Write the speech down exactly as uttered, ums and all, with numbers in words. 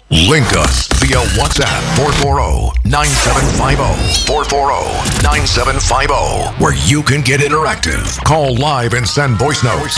Link us via WhatsApp four four zero, nine seven five zero, four four zero, nine seven five zero, where you can get interactive. Call live and send voice notes.